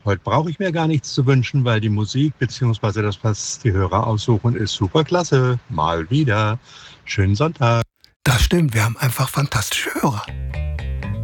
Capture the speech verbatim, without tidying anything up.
heute brauche ich mir gar nichts zu wünschen, weil die Musik bzw. das, was die Hörer aussuchen, ist super klasse. Mal wieder. Schönen Sonntag. Das stimmt, wir haben einfach fantastische Hörer.